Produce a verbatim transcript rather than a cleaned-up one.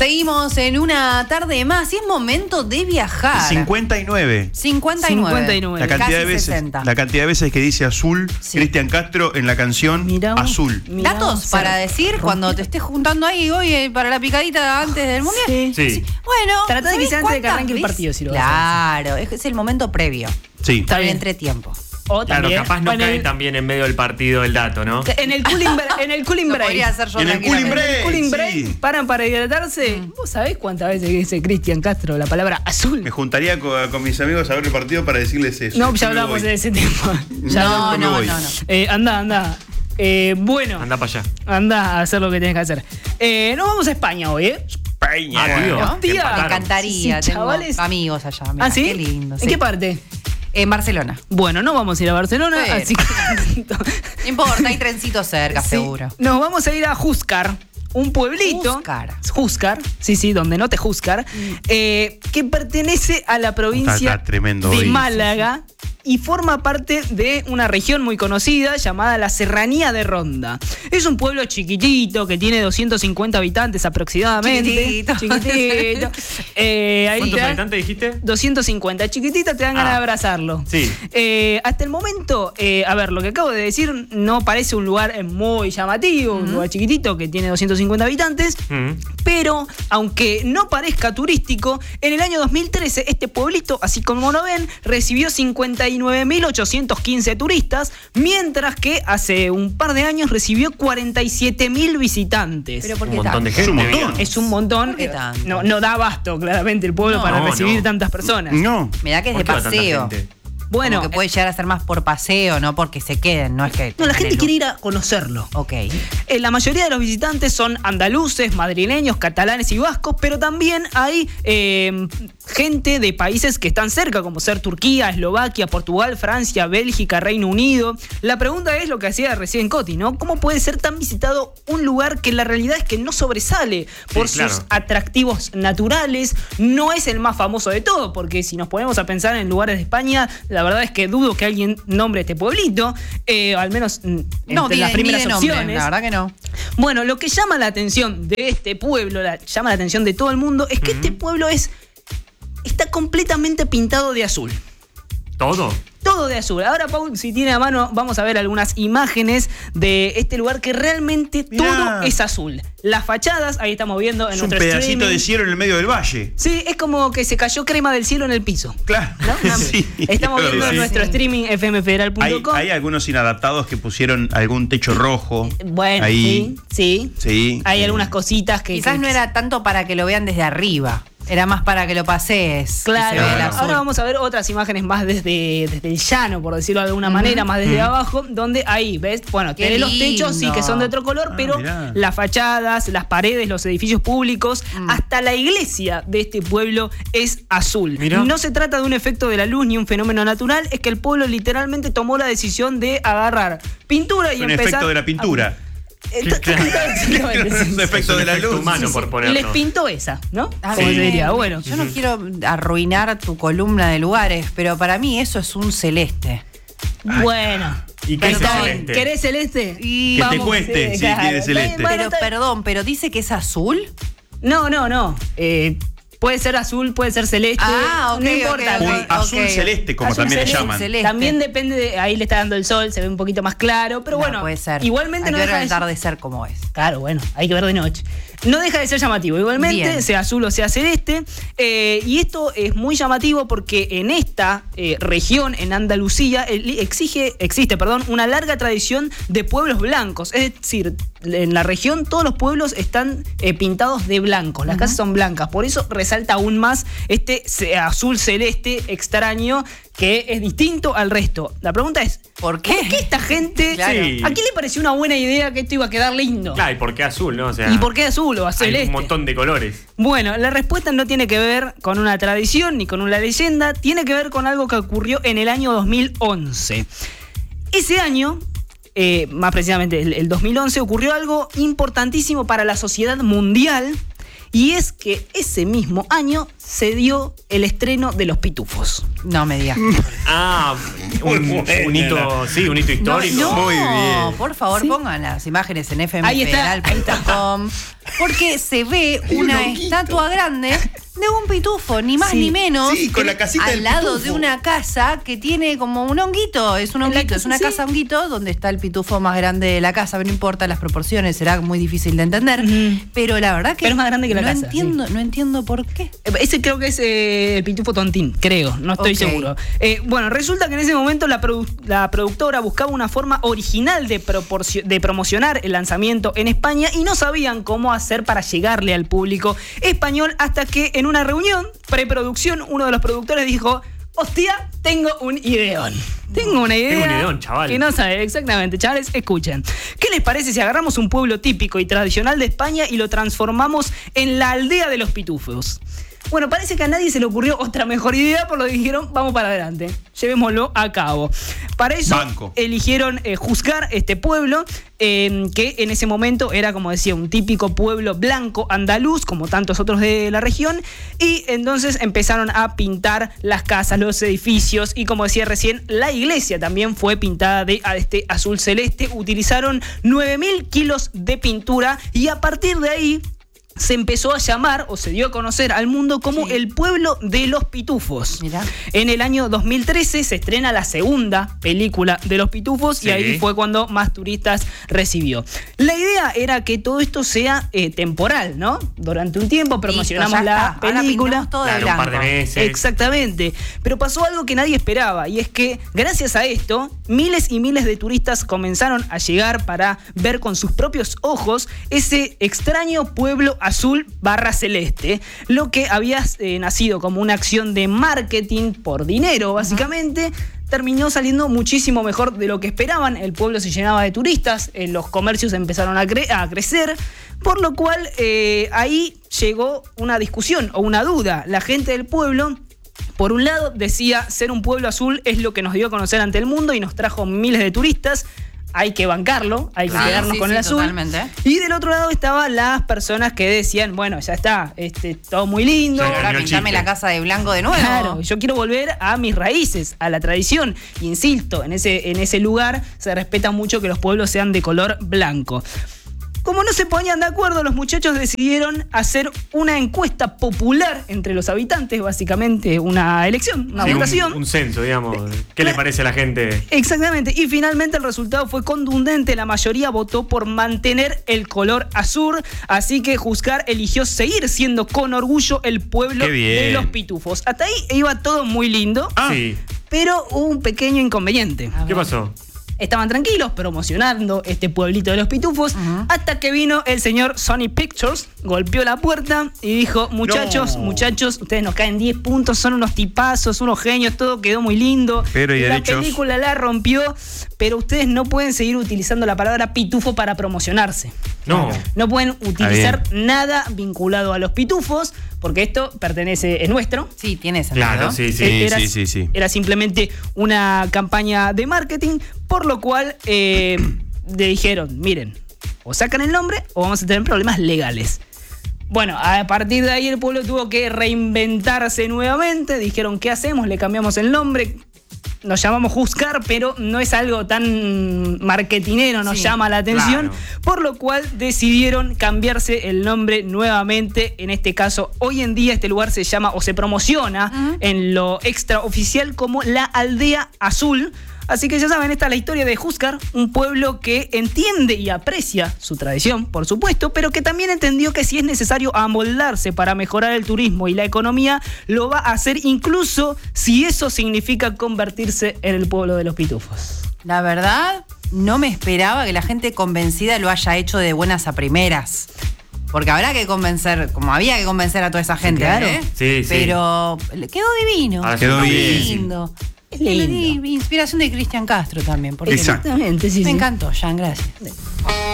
Seguimos en una tarde más y es momento de viajar. cincuenta y nueve. cincuenta y nueve. cincuenta y nueve. La cantidad, de veces, sesenta. la cantidad de veces que dice azul Sí. Cristian Castro en la canción Mirá vos, Azul. mirá Datos vos, para se decir rompe. cuando te estés juntando ahí hoy eh, para la picadita antes del mundial. Sí. Sí. Bueno, Tratá de que ¿sabés sea antes de que cuántas arranque el veces? partido, si lo vas a Claro, es, es el momento previo. Sí. Está El bien. entretiempo. O Claro, también, capaz no o en cae el, también en medio del partido el dato, ¿no? En el cooling, bre- en el cooling Lo break. podría hacer yo En el cooling tranquilamente. break. En el cooling break, sí. paran para hidratarse. ¿Vos sabés cuántas veces dice Cristian Castro la palabra azul? Me juntaría con, con mis amigos a ver el partido para decirles eso. No, Yo ya me hablamos voy. de ese tema. Ya No, hablamos. me no, voy. no, no. Eh, anda, anda. Eh, bueno, Anda para allá. anda a hacer lo que tienes que hacer. Eh, nos vamos a España hoy, ¿eh? España. Ah, tío. ¿No? Hostia. Me Empataron. encantaría. Sí, Tengo chavales. amigos allá. Mirá, ¿Ah, sí? Qué lindo. ¿En sí. qué parte? En Barcelona. Bueno, no vamos a ir a Barcelona, Pero. así que... No importa, hay trencito cerca, Sí, seguro. nos vamos a ir a Júzcar, un pueblito. Júzcar. Júzcar, sí, sí, donde no te Júzcar, eh, que pertenece a la provincia Está- está tremendo de hoy. Málaga y forma parte de una región muy conocida llamada la Serranía de Ronda. Es un pueblo chiquitito que tiene doscientos cincuenta habitantes aproximadamente. Chiquitito. Chiquitito. Eh, ahí ¿Cuántos te dan- habitantes dijiste? doscientos cincuenta, chiquitita, te dan ganas Ah. de abrazarlo. Sí. Eh, hasta el momento, eh, a ver, lo que acabo de decir no parece un lugar eh, muy llamativo, un lugar chiquitito que tiene doscientos cincuenta habitantes, Mm. pero aunque no parezca turístico, en el año dos mil trece este pueblito, así como lo ven, recibió cincuenta y nueve mil ochocientos quince turistas, mientras que hace un par de años recibió cuarenta y siete mil visitantes. Pero ¿por Un qué montón de tanto? Es un gente. montón. bien. Es un montón. ¿Por qué tanto? No, no da abasto, claramente, el pueblo No, para no, recibir no. tantas personas. No. Me da que es de ¿Por qué va tanta paseo. gente? Bueno, Como que puede llegar a ser más por paseo, no porque se queden, no es que... no, la gente tengan quiere el- ir a conocerlo. Ok. Eh, la mayoría de los visitantes son andaluces, madrileños, catalanes y vascos, pero también hay eh, gente de países que están cerca, como ser Turquía, Eslovaquia, Portugal, Francia, Bélgica, Reino Unido. La pregunta es lo que hacía recién Coti, ¿no? ¿Cómo puede ser tan visitado un lugar que la realidad es que no sobresale por Sí, claro. sus atractivos naturales? No es el más famoso de todo, porque si nos ponemos a pensar en lugares de España, la verdad es que dudo que alguien nombre este pueblito, eh, al menos mm, No, entre ni las de- ni primeras de nombre, opciones. la verdad que no. Bueno, lo que llama la atención de este pueblo, la, llama la atención de todo el mundo, es que este pueblo es está completamente pintado de azul. ¿Todo? Todo de azul. Ahora, Paul, si tiene a mano, vamos a ver algunas imágenes de este lugar que realmente Mirá. todo es azul. Las fachadas, ahí estamos viendo en Es un nuestro pedacito streaming. de cielo en el medio del valle. Sí, es como que se cayó crema del cielo en el piso. Claro. ¿No? Sí, Estamos claro viendo que en sí. nuestro streaming f m federal punto Hay, com. hay algunos inadaptados que pusieron algún techo rojo. Bueno, ahí. sí, sí. Sí. Hay sí. algunas cositas que... Quizás que- no era tanto para que lo vean desde arriba. Era más para que lo pasees. Claro, y se vea el Claro. azul. ahora vamos a ver otras imágenes más desde, desde el llano, por decirlo de alguna manera, más desde abajo, donde ahí, ¿ves? Bueno, Qué tenés los techos, sí, lindo. que son de otro color, Ah, pero mirá. las fachadas, las paredes, los edificios públicos, Mm. hasta la iglesia de este pueblo es azul. Mirá. No se trata de un efecto de la luz ni un fenómeno natural, es que el pueblo literalmente tomó la decisión de agarrar pintura y Un empezar... efecto de la a- pintura. Eh, Claro. Exactamente, sí, Un sí. efecto Es un de la efecto luz. humano, por ponerlo. Les pintó esa, ¿no? Ah, Como Sí. se diría, bueno. Yo no quiero arruinar tu columna de lugares, pero para mí eso es un celeste. Bueno. ¿Y qué es Está el bien. celeste? ¿Querés celeste? Y- Que te cueste, si quiere celeste. Bueno, Pero está- perdón, pero dice que es azul. No, no, no. Eh, puede ser azul, puede ser celeste. Ah, ok, no importa. ok, Un ok. azul celeste, como Azul también le celeste, llaman. celeste. También depende de. Ahí le está dando el sol, se ve un poquito más claro. Pero No, bueno, puede ser. igualmente Hay no que ver deja el de ser. atardecer como es. Claro, bueno, hay que ver de noche. No deja de ser llamativo, igualmente, Bien. sea azul o sea celeste. Eh, y esto es muy llamativo porque en esta eh, región, en Andalucía, el- exige, existe perdón, una larga tradición de pueblos blancos. Es decir, en la región todos los pueblos están eh, pintados de blanco, las casas son blancas. Por eso resalta aún más este ce- azul celeste extraño que es distinto al resto. La pregunta es, ¿Por qué? ¿por qué esta gente... Claro. Sí. ¿A quién le pareció una buena idea que esto iba a quedar lindo? Claro, ¿y por qué azul, no? O sea, ¿Y por qué azul o hay celeste? un montón de colores. Bueno, la respuesta no tiene que ver con una tradición ni con una leyenda, tiene que ver con algo que ocurrió en el año dos mil once. Ese año, eh, más precisamente el, el dos mil once, ocurrió algo importantísimo para la sociedad mundial Y es que ese mismo año se dio el estreno de Los Pitufos. No me digas. Ah, un, un hito, sí, un hito histórico. No, Muy bien. por favor, Sí. pongan las imágenes en f m Ahí está, federal punto com porque se ve una estatua grande de un pitufo, ni más Sí. ni menos. Sí, con la casita al del lado pitufo. de una casa que tiene como un honguito. Es un En la honguito, es casa, una sí. casa honguito donde está el pitufo más grande de la casa. No importa las proporciones, será muy difícil de entender. Ujú. Pero la verdad que Pero es más grande que la no casa, entiendo, no entiendo por qué. Eh, Ese creo que es eh, el pitufo tontín, creo, no estoy Ok. seguro. Eh, bueno, resulta que en ese momento la, produ- la productora buscaba una forma original de, proporcio- de promocionar el lanzamiento en España y no sabían cómo hacer para llegarle al público español hasta que en una reunión, preproducción, uno de los productores dijo: hostia, tengo un ideón. Tengo una idea. Tengo un ideón, chaval. Que no sabe, exactamente, chavales, escuchen. ¿Qué les parece si agarramos un pueblo típico y tradicional de España y lo transformamos en la aldea de los pitufos? Bueno, parece que a nadie se le ocurrió otra mejor idea, por lo que dijeron, vamos para adelante, llevémoslo a cabo. Para eso Banco. eligieron eh, juzgar este pueblo, eh, que en ese momento era, como decía, un típico pueblo blanco andaluz, como tantos otros de la región, y entonces empezaron a pintar las casas, los edificios, y como decía recién, la iglesia también fue pintada de a este azul celeste. Utilizaron nueve mil kilos de pintura y a partir de ahí se empezó a llamar o se dio a conocer al mundo como Sí. el pueblo de los pitufos. Mirá. En el año dos mil trece se estrena la segunda película de los pitufos Sí. y ahí fue cuando más turistas recibió. La idea era que todo esto sea eh, temporal, ¿no? Durante un tiempo promocionamos Listo, ya la está. Ahora película. pintamos todo de Claro, un par de blanco. meses. Exactamente. Pero pasó algo que nadie esperaba y es que gracias a esto miles y miles de turistas comenzaron a llegar para ver con sus propios ojos ese extraño pueblo azul barra celeste, lo que había eh, nacido como una acción de marketing por dinero básicamente. Terminó saliendo muchísimo mejor de lo que esperaban. El pueblo se llenaba de turistas, eh, los comercios empezaron a, cre- a crecer, por lo cual eh, ahí llegó una discusión o una duda. La gente del pueblo, por un lado, decía ser un pueblo azul es lo que nos dio a conocer ante el mundo y nos trajo miles de turistas. Hay que bancarlo, hay que Sí, quedarnos sí, con sí, el azul. totalmente. Y del otro lado estaban las personas que decían, bueno, ya está, este, todo muy lindo. Ya, Ahora Cambió el pintame chiste. la casa de blanco de nuevo. Claro, yo quiero volver a mis raíces, a la tradición. Insisto, en ese, en ese lugar se respeta mucho que los pueblos sean de color blanco. Como no se ponían de acuerdo, los muchachos decidieron hacer una encuesta popular entre los habitantes, básicamente una elección, una Sí, un- votación. Un, censo, digamos. ¿Qué le parece a la gente? Exactamente, y finalmente el resultado fue contundente, la mayoría votó por mantener el color azul, así que Juzgar eligió seguir siendo con orgullo el pueblo Qué bien. de los pitufos. Hasta ahí iba todo muy lindo, Ah. Sí. pero hubo un pequeño inconveniente. A ¿Qué ver. pasó? Estaban tranquilos promocionando este pueblito de los pitufos, Ujú. hasta que vino el señor Sony Pictures, golpeó la puerta y dijo, muchachos, No. muchachos, ustedes nos caen diez puntos, son unos tipazos, unos genios, todo quedó muy lindo. Pero, ¿y la derechos? película la rompió, pero ustedes no pueden seguir utilizando la palabra pitufo para promocionarse. No. No pueden utilizar nada vinculado a los pitufos, porque esto pertenece, es nuestro. Sí, tiene sentido. Claro, sí, sí. Sí, era, sí, sí, sí. era simplemente una campaña de marketing, por lo cual eh, le dijeron, miren, o sacan el nombre o vamos a tener problemas legales. Bueno, a partir de ahí el pueblo tuvo que reinventarse nuevamente, dijeron, ¿qué hacemos? Le cambiamos el nombre. Nos llamamos Juzgar, pero no es algo tan marketinero, nos Sí, llama la atención, claro. por lo cual decidieron cambiarse el nombre nuevamente. En este caso, hoy en día este lugar se llama o se promociona Ujú. en lo extraoficial como la Aldea Azul. Así que ya saben, esta es la historia de Juzgar, un pueblo que entiende y aprecia su tradición, por supuesto, pero que también entendió que si es necesario amoldarse para mejorar el turismo y la economía, lo va a hacer incluso si eso significa convertirse en el pueblo de los pitufos. La verdad, no me esperaba que la gente convencida lo haya hecho de buenas a primeras. Porque habrá que convencer, como había que convencer a toda esa gente, claro. ¿eh? Sí, sí. Pero le quedó divino. Ahora Quedó Muy bien. lindo. Es lindo. Y inspiración de Cristian Castro también. porque Exacto. Exactamente, sí, me sí. encantó, Jan, gracias.